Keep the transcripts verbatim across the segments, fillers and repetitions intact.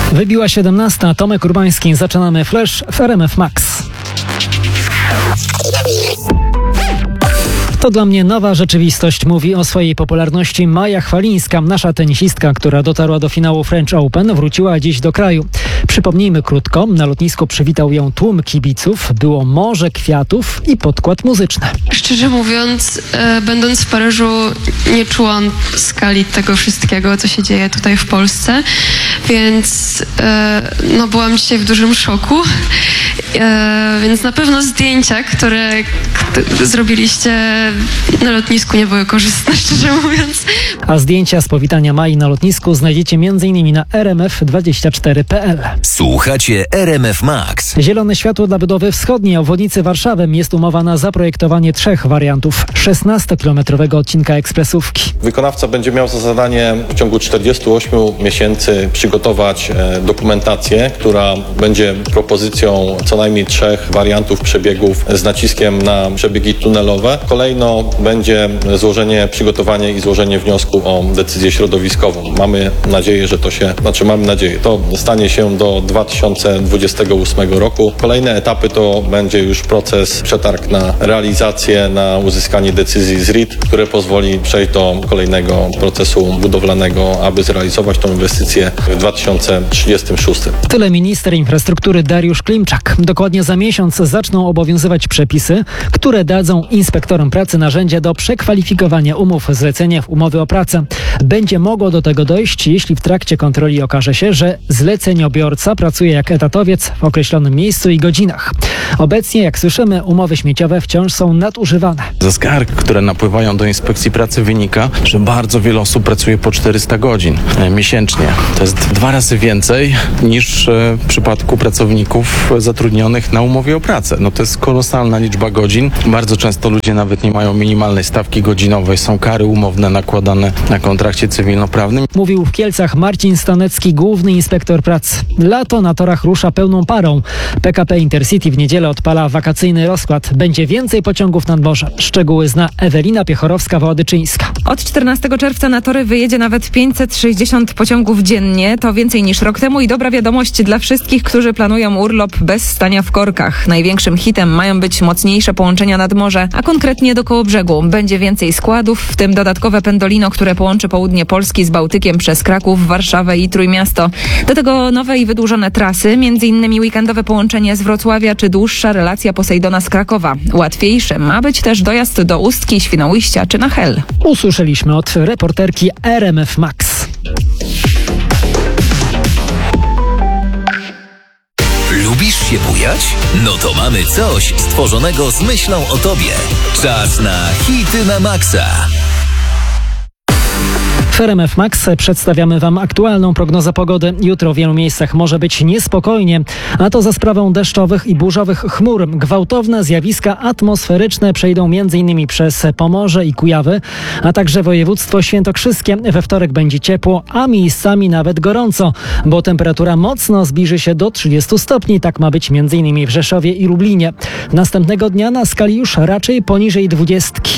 Wybiła siedemnasta, Tomek Urbański. Zaczynamy Flash w R M F Max. To dla mnie nowa rzeczywistość, mówi o swojej popularności Maja Chwalińska. Nasza tenisistka, która dotarła do finału French Open, wróciła dziś do kraju. Przypomnijmy krótko, na lotnisku przywitał ją tłum kibiców, było morze kwiatów i podkład muzyczny. Szczerze mówiąc, e, będąc w Paryżu, nie czułam skali tego wszystkiego, co się dzieje tutaj w Polsce, więc e, no, byłam dzisiaj w dużym szoku. E, więc na pewno zdjęcia, które k- zrobiliście na lotnisku, nie były korzystne, szczerze mówiąc. A zdjęcia z powitania Mai na lotnisku znajdziecie między innymi na r m f dwadzieścia cztery kropka p l. Słuchacie R M F Max. Zielone światło dla budowy wschodniej obwodnicy Warszawy. Jest umowa na zaprojektowanie trzech wariantów szesnastokilometrowego odcinka ekspresówki. Wykonawca będzie miał za zadanie w ciągu czterdziestu ośmiu miesięcy przygotować e, dokumentację, która będzie propozycją co najmniej trzech wariantów przebiegów z naciskiem na przebiegi tunelowe. Kolejno będzie złożenie, przygotowanie i złożenie wniosku o decyzję środowiskową. Mamy nadzieję, że to się, znaczy mamy nadzieję, to stanie się do dwa tysiące dwudziestego ósmego roku. Kolejne etapy to będzie już proces, przetarg na realizację, na uzyskanie decyzji z R I T, które pozwoli przejść do kolejnego procesu budowlanego, aby zrealizować tę inwestycję w dwa tysiące trzydziestym szóstym. Tyle minister infrastruktury Dariusz Klimczak. Dokładnie za miesiąc zaczną obowiązywać przepisy, które dadzą inspektorom pracy narzędzia do przekwalifikowania umów zlecenia w umowy o pracę. Będzie mogło do tego dojść, jeśli w trakcie kontroli okaże się, że zleceniobiorca pracuje jak etatowiec w określonym miejscu i godzinach. Obecnie, jak słyszymy, umowy śmieciowe wciąż są nadużywane. Ze skarg, które napływają do inspekcji pracy, wynika, że bardzo wiele osób pracuje po czterysta godzin e, miesięcznie. To jest dwa razy więcej niż e, w przypadku pracowników zatrudnionych na umowie o pracę. No to jest kolosalna liczba godzin. Bardzo często ludzie nawet nie mają minimalnej stawki godzinowej. Są kary umowne nakładane na kontrakcie cywilnoprawnym. Mówił w Kielcach Marcin Stanecki, główny inspektor pracy. Lato na torach rusza pełną parą. P K P Intercity w niedzielę odpala wakacyjny rozkład. Będzie więcej pociągów na dworze. Szczegóły zna Ewelina Piechorowska-Wołodyczyńska. Od czternastego czerwca na tory wyjedzie nawet pięćset sześćdziesiąt pociągów dziennie. To więcej niż rok temu i dobra wiadomość dla wszystkich, którzy planują urlop bez stania w korkach. Największym hitem mają być mocniejsze połączenia nad morze, a konkretnie do Kołobrzegu. Będzie więcej składów, w tym dodatkowe Pendolino, które połączy południe Polski z Bałtykiem przez Kraków, Warszawę i Trójmiasto. Do tego nowe i wydłużone trasy, między innymi weekendowe połączenie z Wrocławia czy dłuższa relacja Posejdona z Krakowa. Łatwiejszy ma być też dojazd do Ustki, Świnoujścia czy na Hel. Usłyszeliśmy od reporterki R M F Max. Lubisz się bujać? No to mamy coś stworzonego z myślą o tobie. Czas na hity na maksa. W R M F Max przedstawiamy Wam aktualną prognozę pogody. Jutro w wielu miejscach może być niespokojnie, a to za sprawą deszczowych i burzowych chmur. Gwałtowne zjawiska atmosferyczne przejdą między innymi przez Pomorze i Kujawy, a także województwo świętokrzyskie. We wtorek będzie ciepło, a miejscami nawet gorąco, bo temperatura mocno zbliży się do trzydziestu stopni. Tak ma być między innymi w Rzeszowie i Lublinie. Następnego dnia na skali już raczej poniżej dwudziestki.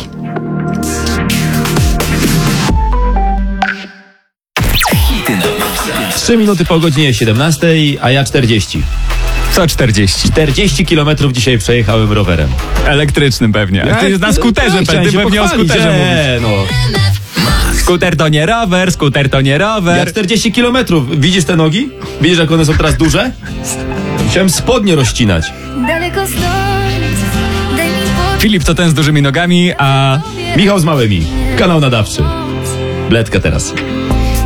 Trzy minuty po godzinie siedemnastej, a ja czterdzieści. Co czterdzieści? czterdzieści kilometrów dzisiaj przejechałem rowerem. Elektrycznym pewnie. Ja, Ty na skuterze, tak, pewnie, ty pewnie o skuterze nie, mówisz. No. Skuter to nie rower, skuter to nie rower. Ja czterdzieści kilometrów. Widzisz te nogi? Widzisz, jak one są teraz duże? Musiałem spodnie rozcinać. Filip to ten z dużymi nogami, a Michał z małymi. Kanał nadawczy. Bledka teraz.